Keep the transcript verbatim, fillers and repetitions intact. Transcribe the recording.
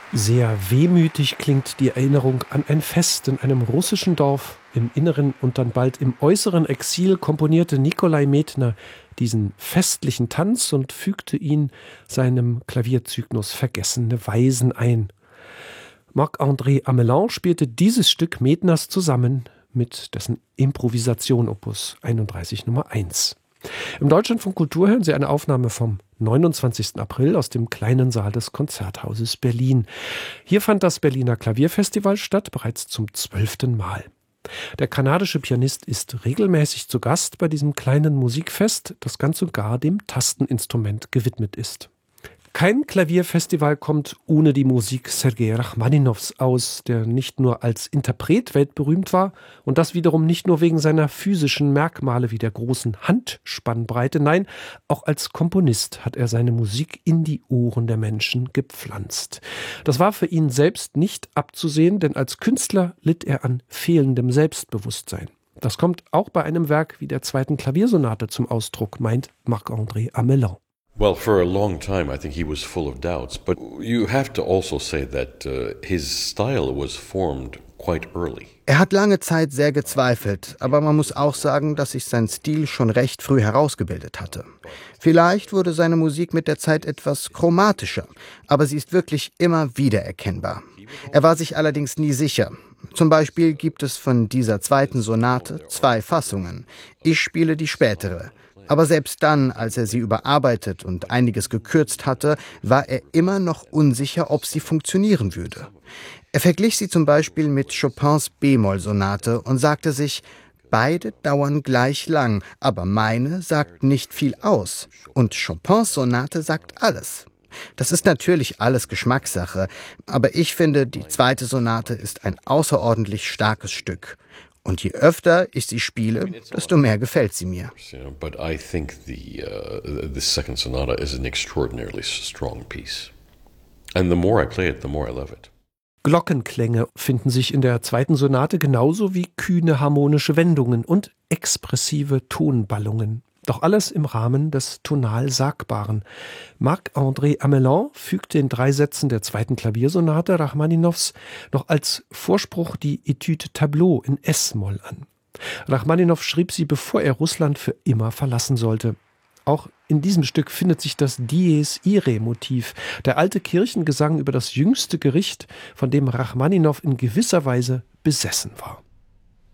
Sehr wehmütig klingt die Erinnerung an ein Fest in einem russischen Dorf. Im Inneren und dann bald im äußeren Exil komponierte Nikolai Medtner diesen festlichen Tanz und fügte ihn seinem Klavierzyklus Vergessene Weisen ein. Marc-André Amelin spielte dieses Stück Medtners zusammen mit dessen Improvisation Opus einunddreißig Nummer eins. Im Deutschlandfunk Kultur hören Sie eine Aufnahme vom neunundzwanzigsten April aus dem kleinen Saal des Konzerthauses Berlin. Hier fand das Berliner Klavierfestival statt, bereits zum zwölften Mal. Der kanadische Pianist ist regelmäßig zu Gast bei diesem kleinen Musikfest, das ganz und gar dem Tasteninstrument gewidmet ist. Kein Klavierfestival kommt ohne die Musik Sergei Rachmaninows aus, der nicht nur als Interpret weltberühmt war und das wiederum nicht nur wegen seiner physischen Merkmale wie der großen Handspannbreite, nein, auch als Komponist hat er seine Musik in die Ohren der Menschen gepflanzt. Das war für ihn selbst nicht abzusehen, denn als Künstler litt er an fehlendem Selbstbewusstsein. Das kommt auch bei einem Werk wie der zweiten Klaviersonate zum Ausdruck, meint Marc-André Amelin. Well, for a long time, I think he was full of doubts. But you have to also say that uh, his style was formed quite early. Er hat lange Zeit sehr gezweifelt, aber man muss auch sagen, dass sich sein Stil schon recht früh herausgebildet hatte. Vielleicht wurde seine Musik mit der Zeit etwas chromatischer, aber sie ist wirklich immer wieder erkennbar. Er war sich allerdings nie sicher. Zum Beispiel gibt es von dieser zweiten Sonate zwei Fassungen. Ich spiele die spätere. Aber selbst dann, als er sie überarbeitet und einiges gekürzt hatte, war er immer noch unsicher, ob sie funktionieren würde. Er verglich sie zum Beispiel mit Chopins B-Moll-Sonate und sagte sich, beide dauern gleich lang, aber meine sagt nicht viel aus. Und Chopins Sonate sagt alles. Das ist natürlich alles Geschmackssache, aber ich finde, die zweite Sonate ist ein außerordentlich starkes Stück. Und je öfter ich sie spiele, desto mehr gefällt sie mir. But I think the uh, the second sonata is an extraordinarily strong piece. And the more I play it, the more I love it. Glockenklänge finden sich in der zweiten Sonate genauso wie kühne harmonische Wendungen und expressive Tonballungen. Doch alles im Rahmen des tonal Sagbaren. Marc-André Amelin fügt den drei Sätzen der zweiten Klaviersonate Rachmaninows noch als Vorspruch die Etude Tableau in S-Moll an. Rachmaninow schrieb sie, bevor er Russland für immer verlassen sollte. Auch in diesem Stück findet sich das Dies Irae-Motiv, der alte Kirchengesang über das jüngste Gericht, von dem Rachmaninow in gewisser Weise besessen war.